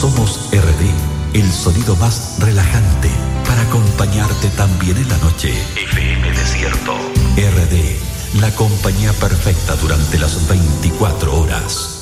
Somos RD, el sonido más relajante para acompañarte también en la noche. FM Desierto. RD, la compañía perfecta durante las 24 horas.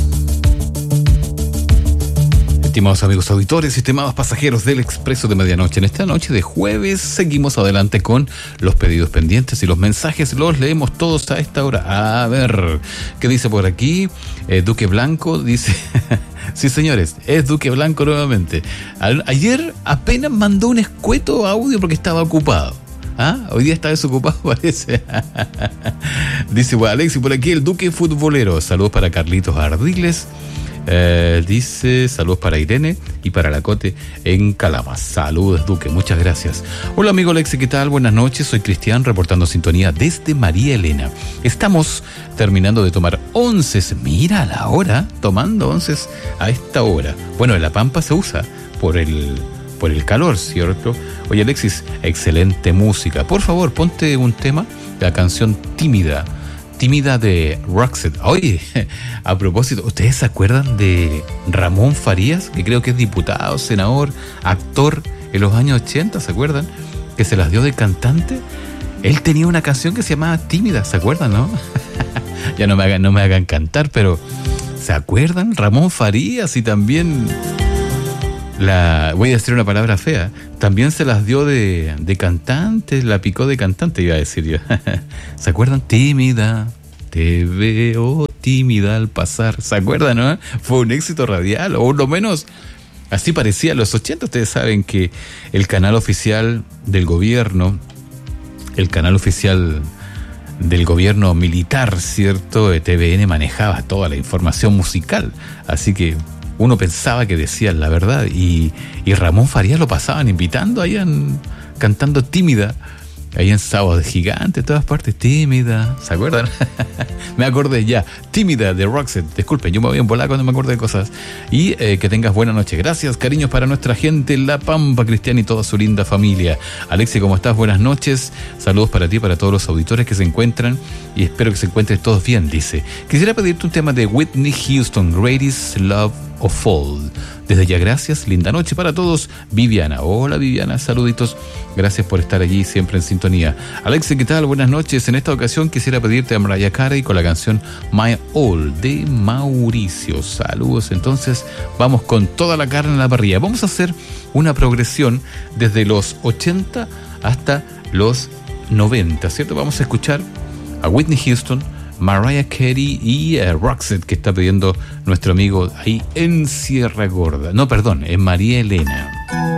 Estimados amigos auditores, estimados pasajeros del Expreso de Medianoche, en esta noche de jueves seguimos adelante con los pedidos pendientes y los mensajes los leemos todos a esta hora. A ver, ¿qué dice por aquí? Duque Blanco dice... Sí, señores, es Duque Blanco nuevamente. Ayer apenas mandó un escueto audio porque estaba ocupado. ¿Ah? Hoy día está desocupado, parece. Dice, bueno, Alexis, por aquí el Duque futbolero. Saludos para Carlitos Ardiles. Dice, saludos para Irene y para la Cote en Calama. Saludos, Duque, muchas gracias. Hola, amigo Alexis, ¿qué tal? Buenas noches, soy Cristian, reportando sintonía desde María Elena. Estamos terminando de tomar onces. Mira la hora, tomando onces a esta hora. Bueno, en La Pampa se usa por el calor, ¿cierto? Oye, Alexis, excelente música. Por favor, ponte un tema, la canción Tímida de Roxette. Oye, a propósito, ¿ustedes se acuerdan de Ramón Farías? Que creo que es diputado, senador, actor en los años 80, ¿se acuerdan? Que se las dio de cantante. Él tenía una canción que se llamaba Tímida, ¿se acuerdan, no? Ya no me hagan cantar, pero ¿se acuerdan? Ramón Farías y también... voy a decir una palabra fea, también se las dio de cantante, la picó de cantante, iba a decir yo. ¿Se acuerdan? Tímida, te veo tímida al pasar. ¿Se acuerdan, no? Fue un éxito radial, o por lo menos así parecía en los 80. Ustedes saben que el canal oficial del gobierno militar, ¿cierto? TVN manejaba toda la información musical, así que uno pensaba que decían la verdad y Ramón Farías lo pasaban invitando ahí cantando Tímida, ahí en Sábado de Gigante, en todas partes, Tímida, ¿se acuerdan? Me acordé ya, Tímida de Roxette. Disculpen, yo me voy en volar cuando me acuerdo de cosas. Y que tengas buena noche. Gracias, cariños para nuestra gente en La Pampa, Cristian y toda su linda familia. Alexi, ¿cómo estás? Buenas noches. Saludos para ti, para todos los auditores que se encuentran y espero que se encuentren todos bien, dice. Quisiera pedirte un tema de Whitney Houston, Greatest Love of All. Desde ya, gracias, linda noche para todos. Viviana, hola Viviana, saluditos, gracias por estar allí siempre en sintonía. Alexi, ¿qué tal? Buenas noches. En esta ocasión quisiera pedirte a Mariah Carey con la canción My All de Mauricio. Saludos, entonces vamos con toda la carne en la parrilla. Vamos a hacer una progresión desde los 80 hasta los 90, ¿cierto? Vamos a escuchar a Whitney Houston, Mariah Carey y Roxette, que está pidiendo nuestro amigo ahí en Sierra Gorda. No, perdón, en María Elena.